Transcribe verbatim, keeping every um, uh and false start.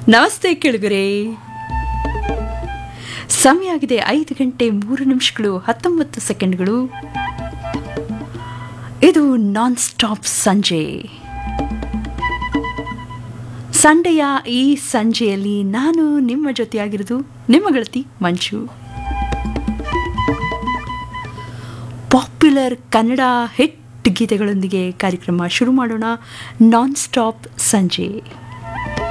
ನಮಸ್ತೆ ಕೆಳಗರೆ, ಸಮಯ ಆಗಿದೆ ಐದು ಗಂಟೆ ಮೂರು ನಿಮಿಷಗಳು ಹತ್ತೊಂಬತ್ತು ಸೆಕೆಂಡ್ಗಳು. ಇದು ನಾನ್ ಸ್ಟಾಪ್ ಸಂಜೆ. ಸಂಡೆಯ ಈ ಸಂಜೆಯಲ್ಲಿ ನಾನು ನಿಮ್ಮ ಜೊತೆಯಾಗಿರೋದು ನಿಮ್ಮ ಗೆಳತಿ ಮಂಜು. ಪಾಪ್ಯುಲರ್ ಕನ್ನಡ ಹಿಟ್ ಗೀತೆಗಳೊಂದಿಗೆ ಕಾರ್ಯಕ್ರಮ ಶುರು ಮಾಡೋಣ. ನಾನ್ ಸ್ಟಾಪ್ ಸಂಜೆ.